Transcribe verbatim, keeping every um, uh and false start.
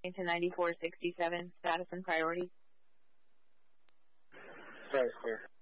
to ninety-four sixty-seven, status and priority. Sorry, sir.